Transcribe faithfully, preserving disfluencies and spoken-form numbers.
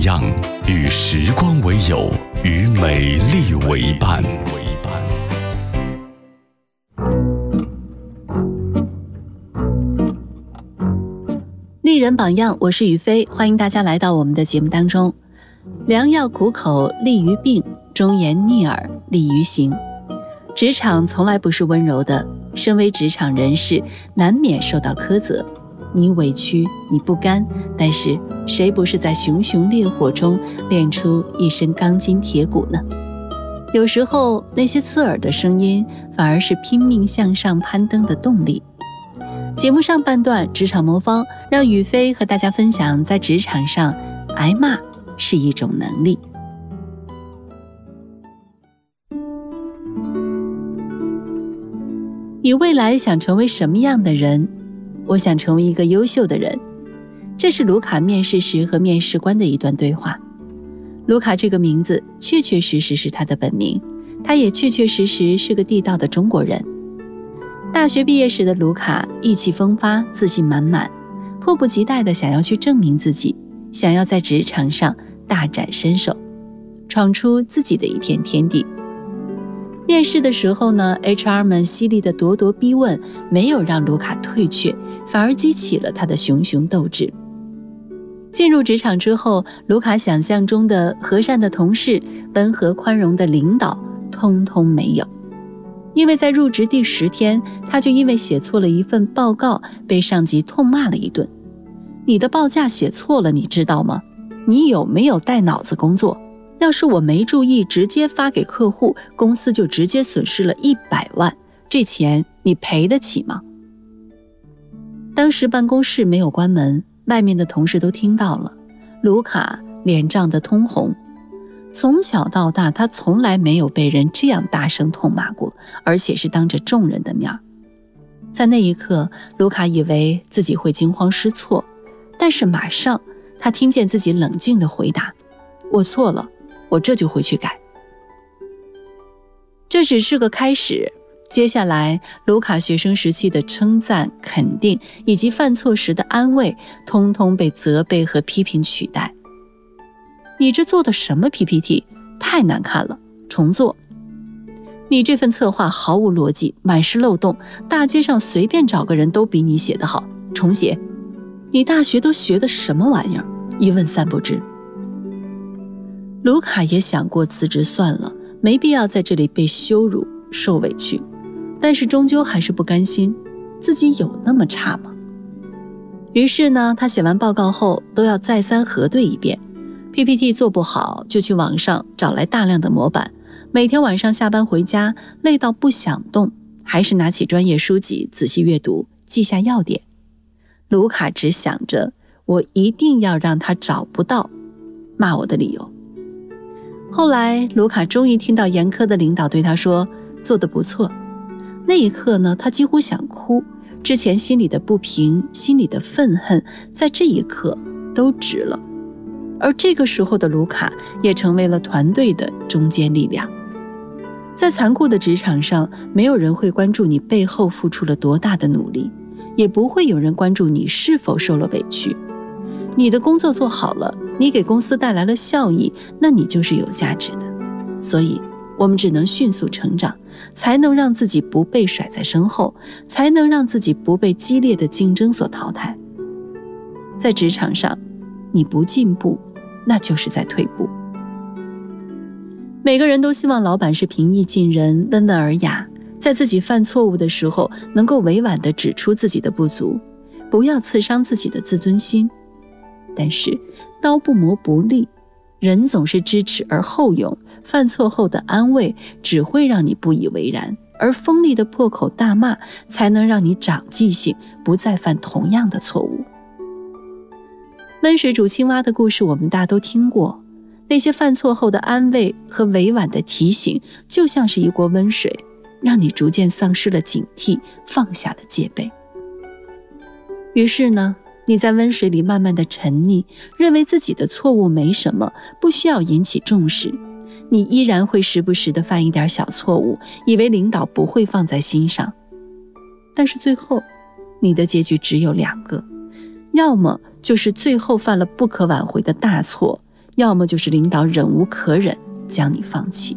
样，与时光为友，与美丽为伴。 丽人榜样，我是雨飞，欢迎大家来到我们的节目当中。良药苦口利于病，忠言逆耳利于行。职场从来不是温柔的，身为职场人士，难免受到苛责。你委屈，你不甘，但是谁不是在熊熊烈火中练出一身钢筋铁骨呢？有时候那些刺耳的声音，反而是拼命向上攀登的动力。节目上半段职场魔方，让雨飞和大家分享，在职场上挨骂是一种能力。你未来想成为什么样的人？我想成为一个优秀的人。这是卢卡面试时和面试官的一段对话。卢卡这个名字确确实实是他的本名，他也确确实实是个地道的中国人。大学毕业时的卢卡意气风发，自信满满，迫不及待地想要去证明自己，想要在职场上大展身手，闯出自己的一片天地。面试的时候呢 H R 们犀利的咄咄逼问，没有让卢卡退却，反而激起了他的熊熊斗志。进入职场之后，卢卡想象中的和善的同事、温和宽容的领导通通没有。因为在入职第十天，他就因为写错了一份报告，被上级痛骂了一顿。你的报价写错了，你知道吗？你有没有带脑子工作？要是我没注意，直接发给客户，公司就直接损失了一百万，这钱你赔得起吗？当时办公室没有关门，外面的同事都听到了，卢卡脸涨得通红。从小到大，他从来没有被人这样大声痛骂过，而且是当着众人的面。在那一刻，卢卡以为自己会惊慌失措，但是马上他听见自己冷静地回答：我错了，我这就回去改。这只是个开始，接下来卢卡学生时期的称赞、肯定以及犯错时的安慰，通通被责备和批评取代。你这做的什么 P P T？ 太难看了，重做。你这份策划毫无逻辑，满是漏洞，大街上随便找个人都比你写得好，重写。你大学都学的什么玩意儿？一问三不知。卢卡也想过辞职算了，没必要在这里被羞辱受委屈，但是终究还是不甘心，自己有那么差吗？于是呢，他写完报告后都要再三核对一遍， P P T 做不好就去网上找来大量的模板，每天晚上下班回家累到不想动，还是拿起专业书籍仔细阅读，记下要点。卢卡只想着我一定要让他找不到骂我的理由。后来卢卡终于听到严苛的领导对他说做得不错，那一刻呢，他几乎想哭，之前心里的不平，心里的愤恨，在这一刻都值了。而这个时候的卢卡也成为了团队的中坚力量。在残酷的职场上，没有人会关注你背后付出了多大的努力，也不会有人关注你是否受了委屈。你的工作做好了，你给公司带来了效益，那你就是有价值的。所以我们只能迅速成长，才能让自己不被甩在身后，才能让自己不被激烈的竞争所淘汰。在职场上，你不进步，那就是在退步。每个人都希望老板是平易近人、温文尔雅，在自己犯错误的时候能够委婉地指出自己的不足，不要刺伤自己的自尊心。但是刀不磨不利，人总是知耻而后勇，犯错后的安慰只会让你不以为然，而锋利的破口大骂才能让你长记性，不再犯同样的错误。温水煮青蛙的故事我们大都听过，那些犯错后的安慰和委婉的提醒，就像是一锅温水，让你逐渐丧失了警惕，放下了戒备。于是呢，你在温水里慢慢的沉溺，认为自己的错误没什么，不需要引起重视。你依然会时不时的犯一点小错误，以为领导不会放在心上。但是最后，你的结局只有两个，要么就是最后犯了不可挽回的大错， 要么就是领导忍无可忍将你放弃。